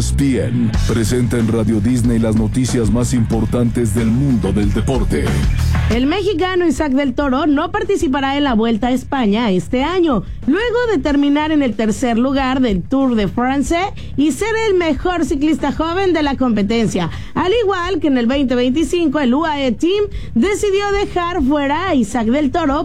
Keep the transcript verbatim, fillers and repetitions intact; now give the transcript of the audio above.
S P N presenta en Radio Disney las noticias más importantes del mundo del deporte. El mexicano Isaac del Toro no participará en la Vuelta a España este año, luego de terminar en el tercer lugar del Tour de France y ser el mejor ciclista joven de la competencia. Al igual que en el veinte veinticinco, el U A E Team decidió dejar fuera a Isaac del Toro